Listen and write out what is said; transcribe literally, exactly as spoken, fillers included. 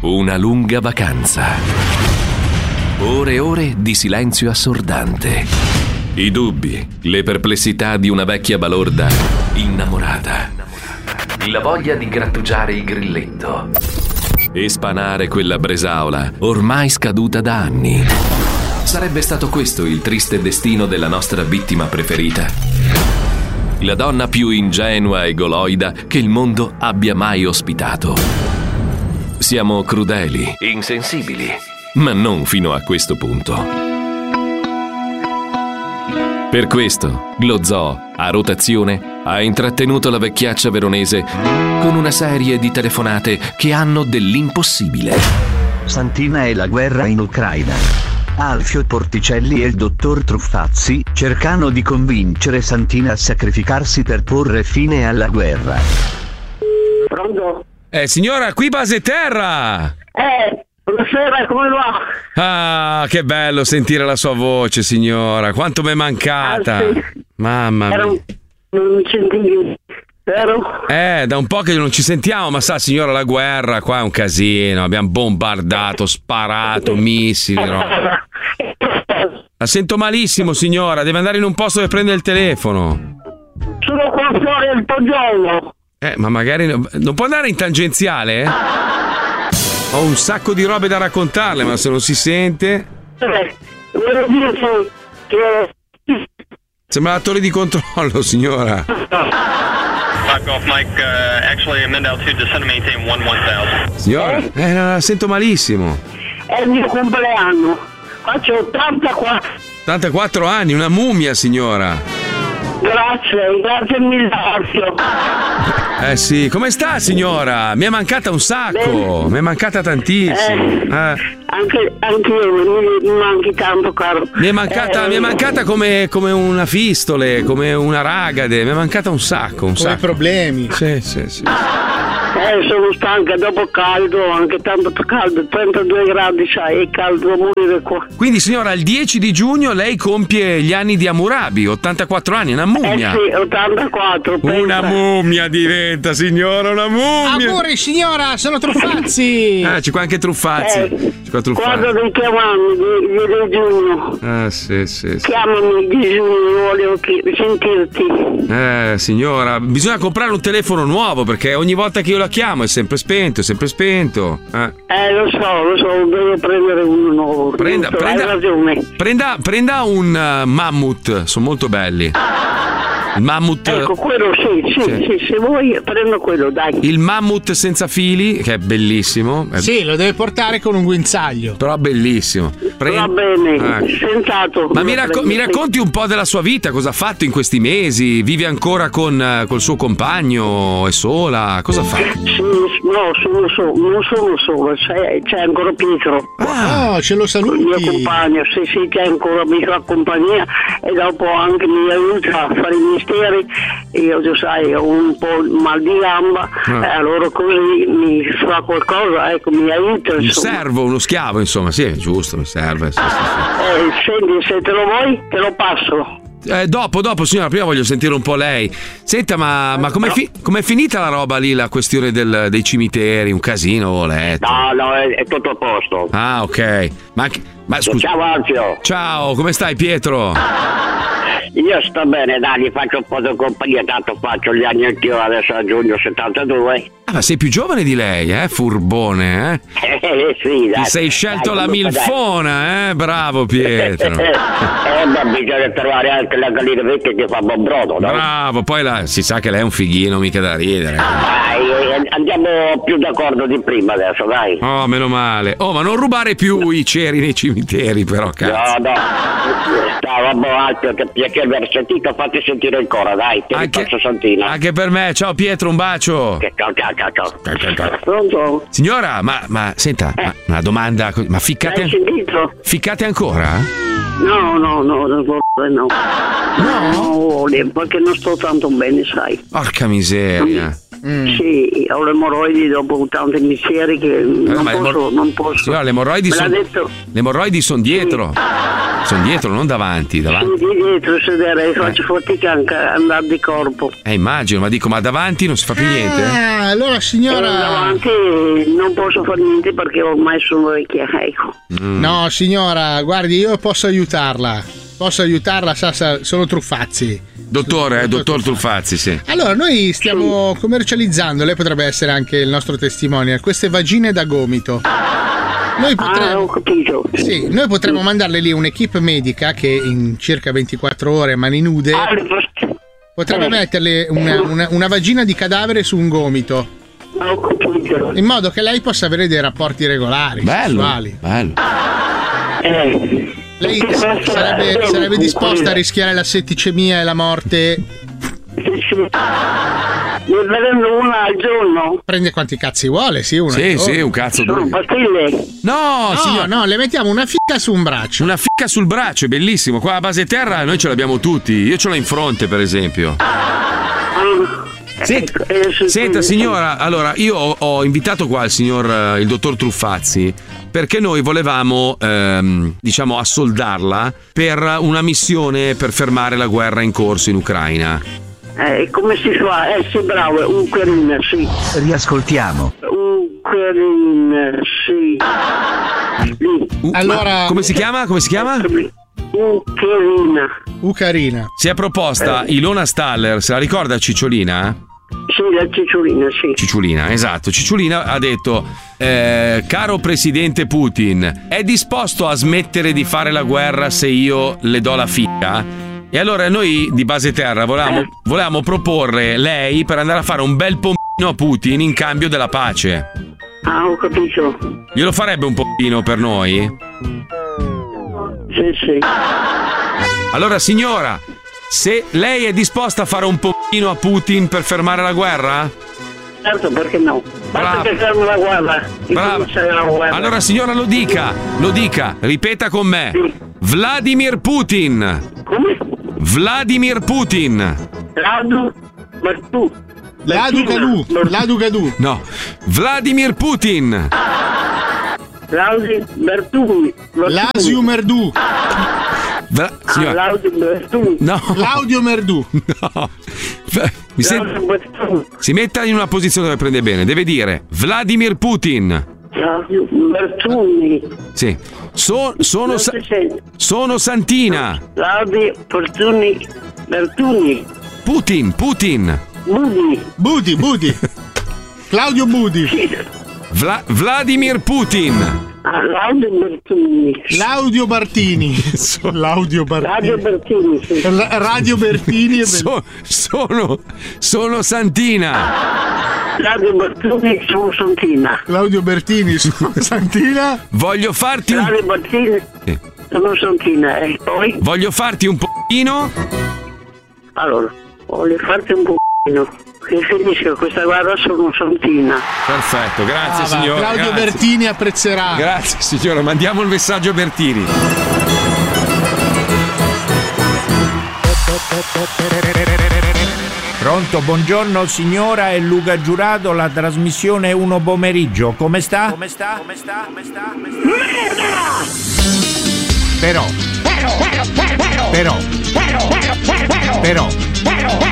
Una lunga vacanza. Ore e ore di silenzio assordante. I dubbi, le perplessità di una vecchia balorda innamorata. La voglia di grattugiare il grilletto e spanare quella bresaola ormai scaduta da anni. Sarebbe stato questo il triste destino della nostra vittima preferita. La donna più ingenua e goloida che il mondo abbia mai ospitato. Siamo crudeli, insensibili, ma non fino a questo punto. Per questo, lo zoo, a rotazione, ha intrattenuto la vecchiaccia veronese con una serie di telefonate che hanno dell'impossibile. Santina e la guerra in Ucraina. Alfio Porticelli e il dottor Truffazzi cercano di convincere Santina a sacrificarsi per porre fine alla guerra. Pronto? Eh, signora, qui base terra! Eh, buonasera, come va? Ah, che bello sentire la sua voce, signora. Quanto mi è mancata. Ah, sì. Mamma mia. Era un... non mi sentivi, vero? Eh, da un po' che non ci sentiamo, ma sa, signora, la guerra qua è un casino. Abbiamo bombardato, sparato, missili, no? La sento malissimo, signora. Deve andare in un posto dove prende il telefono. Sono qua fuori al Poggiolo. Eh, ma magari non può andare in tangenziale? Eh? Ho un sacco di robe da raccontarle, ma se non si sente. Eh, volevo dire che... Sembra la torre di controllo, signora. Back off, Mike. Uh, actually, amend altitude, descend and maintain one one thousand. Signora, eh, no, la sento malissimo. È il mio compleanno. Faccio ottantaquattro. ottantaquattro anni, una mummia, signora. Grazie, grazie mille, Alfio. Eh sì, come sta, signora? Mi è mancata un sacco, Bene. mi è mancata tantissimo. Eh, Eh. Anche, anche io mi, mi manchi tanto, caro. Mi è mancata, Eh, mi è mancata come, come una fistole, come una ragade, mi è mancata un sacco, un Come sacco. problemi. Sì, sì, sì. Eh, sono stanca, dopo caldo, anche tanto caldo, trentadue gradi, sai, è caldo a morire qua. Quindi, signora, il dieci di giugno lei compie gli anni di Hammurabi, ottantaquattro anni, una mummia. Eh sì, ottantaquattro. Una pensa. mummia diventa, signora, una mummia. Auguri signora, sono Truffazzi. Ah, c'è qua anche Truffazzi. Eh, C'è qua Truffazzi. Quando devi chiamarmi di, di, di giugno, Ah, sì, sì, sì. chiamami di giugno, volevo chi- sentirti. Eh, signora, bisogna comprare un telefono nuovo perché ogni volta che io la chiamo è sempre spento, è sempre spento. Eh. Eh, lo so, lo so, devo prendere uno nuovo. Prenda, Giusto, prenda, hai ragione. prenda, prenda un uh, mammut, sono molto belli. Il mammut. Ecco, quello sì, sì, Sì. sì, se vuoi prendo quello, dai. Il mammut senza fili, che è bellissimo. È Sì, lo deve portare con un guinzaglio. Però bellissimo. Prend- Va bene, Ah. senz'altro. Ma lo mi, racco- prendo, mi sì. racconti un po' della sua vita, cosa ha fatto in questi mesi? Vive ancora con eh, col suo compagno? È sola? Cosa fa? Sì, no, sono solo, non sono solo, c'è, c'è ancora Pietro. Oh, ce lo Il mio saluti. compagno, sì, sì, c'è ancora, mi fa compagnia e dopo anche mi aiuta a fare i misteri. Io, tu sai, ho un po' mal di gamba, Ah. e allora così mi fa qualcosa, ecco, mi aiuta. Un Insomma. servo, uno schiavo, insomma, sì, è giusto, mi serve. Sì, sì, Eh, senti, se te lo vuoi, te lo passo. sì. Eh, dopo, dopo, signora, prima voglio sentire un po' lei. Senta, ma, ma com'è, fi- com'è finita la roba lì, la questione del- dei cimiteri? Un casino, ho letto. No, no, è, è tutto a posto. Ah, ok. Ma, anche- ma scusa. Ciao Alfio. Ciao, come stai, Pietro? Io sto bene, dai, gli faccio un po' di compagnia, tanto faccio gli anni anch'io adesso a giugno settantadue. Ah, ma sei più giovane di lei, eh? Furbone, eh? Eh, eh, sì, dai. Ti sei scelto Dai, la comunque, dai. milfona, eh? Bravo, Pietro. Eh, beh, bisogna trovare anche la gallina vecchia che fa buon brodo, no? Bravo, poi la- si sa che lei è un fighino, mica da ridere. Dai, eh, andiamo più d'accordo di prima adesso, dai. Oh, meno male. Oh, ma non rubare più i ceri nei cimiteri, però, cazzo. No, no. Ciao, vabbè, Alfio, che piacere aver sentito, fatti sentire ancora, dai, ti Anche, faccio Santina. anche per me. Ciao, Pietro, un bacio. Ciao, ciao, ciao, ciao. Pronto? Signora, ma, ma senta, ma, una domanda. Ma ficcate, Hai sentito? ficcate ancora? No, no, no, no, no. No, no, perché non sto tanto bene, sai. Porca miseria. Sì, ho le emorroidi dopo tanti misteri che non ma le posso, emor- non posso. Signora, le emorroidi Me l'ha sono detto. le emorroidi sono dietro. Sono dietro, non davanti, davanti. Sì, di dietro sedere, faccio Eh. fatica anche a andare di corpo. Eh, immagino, ma dico, ma davanti non si fa più niente? Ah, allora E signora. davanti non posso fare niente perché ormai sono vecchia, ecco. Mm. No, signora, guardi, io posso aiutarla. Posso aiutarla, sa, sa, sono Truffazzi. Dottore, eh, dottor Truffazzi, sì. Allora, noi stiamo commercializzando, lei potrebbe essere anche il nostro testimonial, queste vagine da gomito. Noi Ah, potremmo, ho capito. sì, noi potremmo mandarle lì un'equipe medica che in circa ventiquattro ore, mani nude, Ah, le posso- potrebbe eh. metterle una, una- una vagina di cadavere su un gomito, Ho capito. in modo che lei possa avere dei rapporti regolari, Bello, sessuali. bello. Eh. Lei Perché s- basta- sarebbe, eh, sarebbe disposta a quella- rischiare la setticemia e la morte? Sì, sì. Ne prendo una al giorno? Prende quanti cazzi vuole, sì, una Sì, al sì, giorno. un cazzo Sono duro. pastille? No, No, signor, no, le mettiamo una fica su un braccio. una ficca sul braccio, è bellissimo. Qua a base terra noi ce l'abbiamo tutti. Io ce l'ho in fronte, per esempio. Ah, Senta, ecco, eh, sì, senta, sì. signora, allora io ho, ho invitato qua il signor, eh, il dottor Truffazzi, perché noi volevamo, ehm, diciamo, assoldarla per una missione per fermare la guerra in corso in Ucraina. Eh, come si fa? Eh sì, bravo, un carina, sì. Riascoltiamo. Un carina, sì. Lì. Uh, Allora- ma come si chiama? Come si chiama? Un carina. Ucarina. Si è proposta Ilona Staller, se la ricorda Cicciolina? Sì, la cicciolina, sì. Cicciolina, esatto. Cicciolina ha detto: eh, caro presidente Putin, è disposto a smettere di fare la guerra se io le do la figa? E allora noi di base terra volevamo, volevamo proporre lei per andare a fare un bel pompino a Putin in cambio della pace. Ah, ho capito. Glielo farebbe un pompino per noi? Sì, sì. Allora signora, se lei è disposta a fare un pompino a Putin per fermare la guerra? Certo, perché no? Brava. Basta che fermo la guerra. Brava. Incomincia la guerra. Allora signora lo dica, lo dica, ripeta con me. Sì. Vladimir Putin. Come? Vladimir Putin. Radu, ma tu. Ladu Gadù. Ladu Gadù. No, Vladimir Putin. Laudi Bertuni. Lasio Merdù. Vla- Ah, signora, Laudi Bertuni. no, Claudio Merdù. no. Mi sen- Laudi Bertuni. si metta in una posizione dove prende bene. Deve dire Vladimir Putin. Laudi Bertuni. Sì. So- sono, Non sa- si sente. sono Santina. Laudi Bertuni. Bertuni. Putin, Putin. Budi. Budi, Budi. Claudio Budi. Vla- Vladimir Putin. Ah, Laudi Bertuni. Claudio Bartini. Laudio Radio Bartini. Bertini, sì. La- Radio Bertini. e So- sono, sono Santina. Radio Bertuni su Santina. Claudio Bertini su Santina. Voglio farti un, Radio Bertini Sì. sono Santina. E poi? voglio farti un pochino. Allora, voglio farti un pochino. Che finisca questa guerra sono Santina. Perfetto, grazie Ah, va, signora. Claudio grazie. Bertini apprezzerà. Grazie signora, mandiamo il messaggio a Bertini. Pronto, buongiorno signora, è Luca Giurato, la trasmissione uno pomeriggio. Come sta? Come sta? Come sta? Come sta? Come sta? Però. Però. Però. Però.